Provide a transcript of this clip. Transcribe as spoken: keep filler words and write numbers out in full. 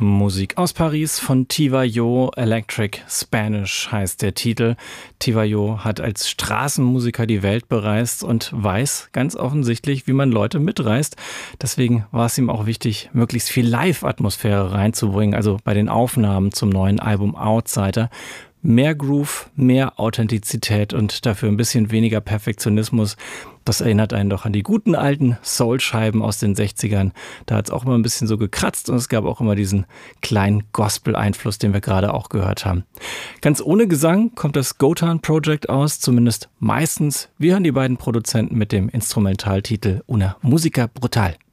Musik aus Paris von Tivayo, Electric Spanish heißt der Titel. Tivayo hat als Straßenmusiker die Welt bereist und weiß ganz offensichtlich, wie man Leute mitreißt. Deswegen war es ihm auch wichtig, möglichst viel Live-Atmosphäre reinzubringen, also bei den Aufnahmen zum neuen Album Outsider. Mehr Groove, mehr Authentizität und dafür ein bisschen weniger Perfektionismus. Das erinnert einen doch an die guten alten Soul-Scheiben aus den sechzigern. Da hat es auch immer ein bisschen so gekratzt und es gab auch immer diesen kleinen Gospel-Einfluss, den wir gerade auch gehört haben. Ganz ohne Gesang kommt das Gotan Project aus, zumindest meistens. Wir hören die beiden Produzenten mit dem Instrumentaltitel Una Musica Brutal.